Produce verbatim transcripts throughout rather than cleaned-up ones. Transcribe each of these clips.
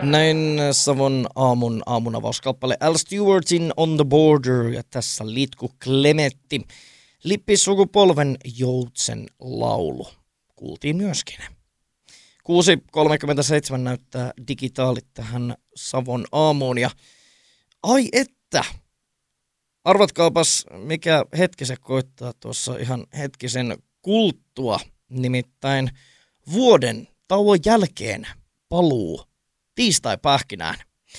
Näin Savon aamun aamunavauskappale Al Stewartin On the Border ja tässä Litku Klemetti. Lippisukupolven joutsen laulu kuultiin myöskin. kuusi kolmekymmentäseitsemän näyttää digitaalit tähän Savon aamuun ja ai että, arvatkaapas mikä hetki se koittaa tuossa ihan hetkisen kulttua, nimittäin vuoden tauon jälkeen paluu tiistai-pähkinään.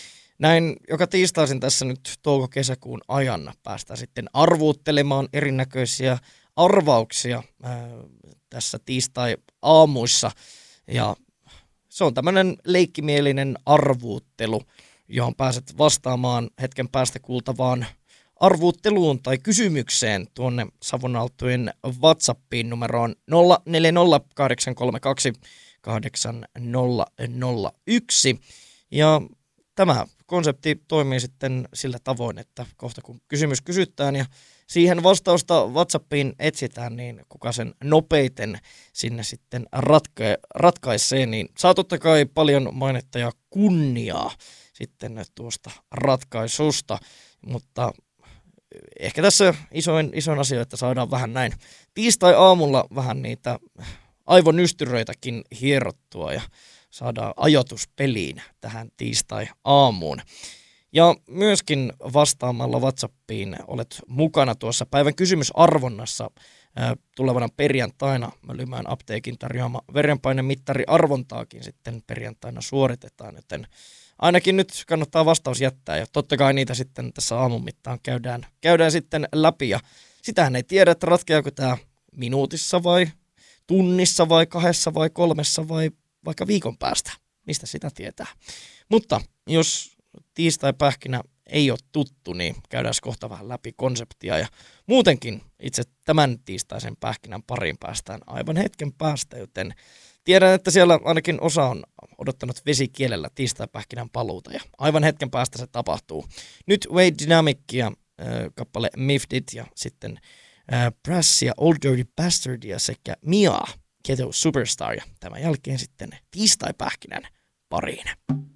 Näin joka tiistaisin tässä nyt touko-kesäkuun ajan päästään sitten arvuuttelemaan erinäköisiä arvauksia ää, tässä tiistai-aamuissa. Ja se on tämmöinen leikkimielinen arvuuttelu, johon pääset vastaamaan hetken päästä kuultavaan arvuutteluun tai kysymykseen tuonne Savonaltujen WhatsAppiin numeroon nolla neljä nolla kahdeksan kolme kaksi kahdeksan nolla nolla yksi. Ja tämä konsepti toimii sitten sillä tavoin, että kohta kun kysymys kysytään ja siihen vastausta WhatsAppiin etsitään, niin kuka sen nopeiten sinne sitten ratka- ratkaisee, niin saa totta kai paljon mainetta ja kunniaa sitten tuosta ratkaisusta, mutta ehkä tässä isoin, isoin asia, että saadaan vähän näin tiistai-aamulla vähän niitä aivonystyröitäkin hierottua ja saadaan ajoitus peliin tähän tiistai-aamuun. Ja myöskin vastaamalla WhatsAppiin olet mukana tuossa päivän kysymysarvonnassa ää, tulevana perjantaina. Lymään apteekin tarjoama verenpainemittari arvontaakin sitten perjantaina suoritetaan, joten ainakin nyt kannattaa vastaus jättää ja totta kai niitä sitten tässä aamun mittaan käydään, käydään sitten läpi ja sitähän ei tiedä, että ratkeako tämä minuutissa vai tunnissa vai kahdessa vai kolmessa vai vaikka viikon päästä. Mistä sitä tietää. Mutta jos tiistai-pähkinä ei ole tuttu, niin käydään kohta vähän läpi konseptia ja muutenkin itse tämän tiistaisen pähkinän pariin päästään aivan hetken päästä, joten tiedän, että siellä ainakin osa on odottanut vesikielellä tiistai-pähkinän paluuta ja aivan hetken päästä se tapahtuu. Nyt Way Dynamic ja äh, kappale Miffed It ja sitten äh, Brass ja Old Dirty Bastardia sekä Mia Ghetto Superstar ja tämän jälkeen sitten tiistai-pähkinän pariin.